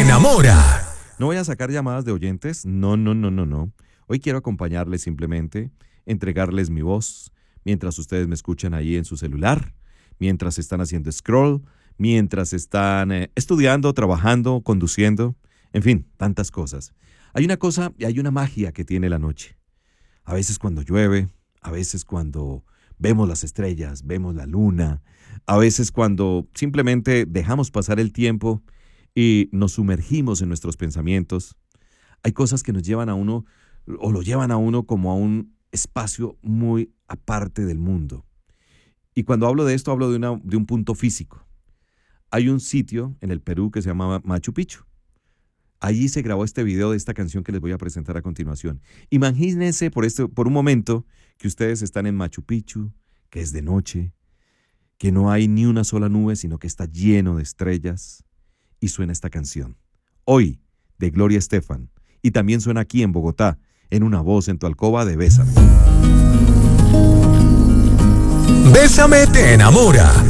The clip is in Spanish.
enamora. No voy a sacar llamadas de oyentes, no. Hoy quiero acompañarles simplemente, entregarles mi voz, mientras ustedes me escuchan ahí en su celular, mientras están haciendo scroll, mientras están estudiando, trabajando, conduciendo, en fin, tantas cosas. Hay una cosa y hay una magia que tiene la noche. A veces cuando llueve, a veces cuando vemos las estrellas, vemos la luna, a veces cuando simplemente dejamos pasar el tiempo y nos sumergimos en nuestros pensamientos. Hay cosas que nos llevan a uno o lo llevan a uno como a un espacio muy aparte del mundo. Y cuando hablo de esto, hablo de un punto físico. Hay un sitio en el Perú que se llama Machu Picchu. Allí se grabó este video de esta canción que les voy a presentar a continuación. Imagínense por un momento que ustedes están en Machu Picchu, que es de noche, que no hay ni una sola nube, sino que está lleno de estrellas, y suena esta canción. Hoy, de Gloria Estefan, y también suena aquí en Bogotá, en Una Voz en tu Alcoba de Bésame. Bésame te enamora.